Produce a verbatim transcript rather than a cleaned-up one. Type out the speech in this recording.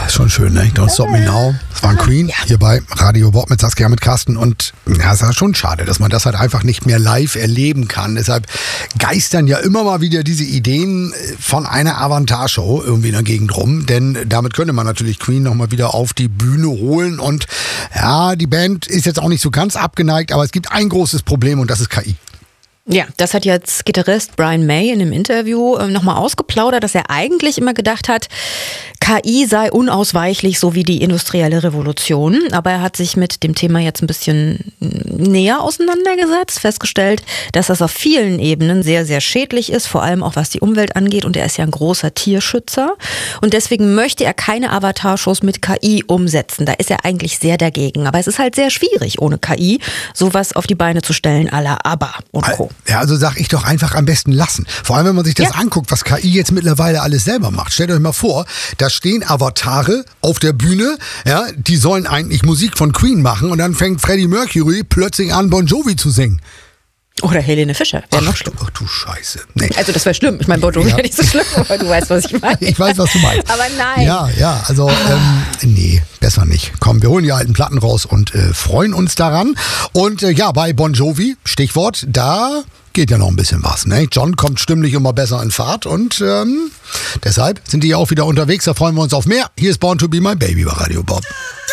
Schon schön, ne? Don't Stop Me Now. Das war ein Queen ja. hier bei Radio Bob mit Saskia, mit Carsten. Und ja, es ist schon schade, dass man das halt einfach nicht mehr live erleben kann. Deshalb geistern ja immer mal wieder diese Ideen von einer Avantaged-Show irgendwie in der Gegend rum. Denn damit könnte man natürlich Queen nochmal wieder auf die Bühne holen. Und ja, die Band ist jetzt auch nicht so ganz abgeneigt, aber es gibt ein großes Problem und das ist K I. Ja, das hat jetzt Gitarrist Brian May in einem Interview äh, nochmal ausgeplaudert, dass er eigentlich immer gedacht hat, K I sei unausweichlich, so wie die industrielle Revolution. Aber er hat sich mit dem Thema jetzt ein bisschen näher auseinandergesetzt, festgestellt, dass das auf vielen Ebenen sehr, sehr schädlich ist, vor allem auch was die Umwelt angeht. Und er ist ja ein großer Tierschützer. Und deswegen möchte er keine Avatar-Shows mit K I umsetzen. Da ist er eigentlich sehr dagegen. Aber es ist halt sehr schwierig, ohne K I sowas auf die Beine zu stellen, à la ABBA und Co. Ja, also sag ich doch einfach am besten lassen. Vor allem, wenn man sich das ja. anguckt, was K I jetzt mittlerweile alles selber macht. Stellt euch mal vor, da stehen Avatare auf der Bühne, ja, die sollen eigentlich Musik von Queen machen und dann fängt Freddie Mercury plötzlich an, Bon Jovi zu singen. Oder Helene Fischer, wäre noch schlimm. Ach du Scheiße. Nee. Also das wäre schlimm. Ich meine, Bon Jovi Ja. wäre nicht so schlimm, aber du weißt, was ich meine. Ich weiß, was du meinst. Aber nein. Ja, ja, also ähm, nee, besser nicht. Komm, wir holen die alten Platten raus und äh, freuen uns daran. Und äh, ja, bei Bon Jovi, Stichwort, da geht ja noch ein bisschen was. Ne? John kommt stimmlich immer besser in Fahrt und ähm, deshalb sind die auch wieder unterwegs. Da freuen wir uns auf mehr. Hier ist Born to be my baby bei Radio Bob.